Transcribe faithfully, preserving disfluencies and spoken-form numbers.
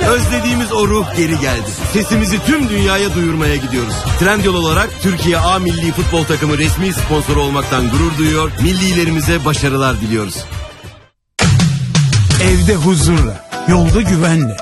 Özlediğimiz o ruh geri geldi. Sesimizi tüm dünyaya duyurmaya gidiyoruz. Trendyol olarak Türkiye A Milli Futbol Takımı resmi sponsoru olmaktan gurur duyuyor. Millilerimize başarılar diliyoruz. Evde huzurla, yolda güvenle.